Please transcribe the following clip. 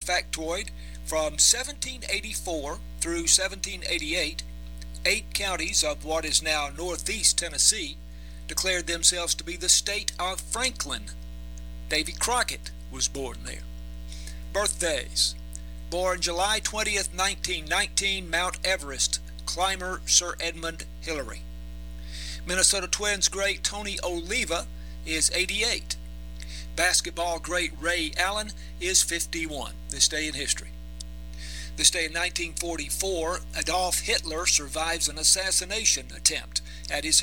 factoid, from 1784 through 1788, 8 counties of what is now northeast Tennessee declared themselves to be the state of Franklin. Davy Crockett was born there. Birthdays. Born July 20th, 1919, Mount Everest climber Sir Edmund Hillary. Minnesota Twins great Tony Oliva is 88. Basketball great Ray Allen is 51. This day in history. This day in 1944, Adolf Hitler survives an assassination attempt at his